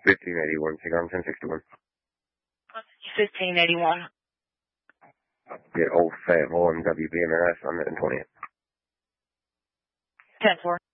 1581, Cigar 1061. 1581. Yeah, old fat boy in WBMS on the 20th. 10-4.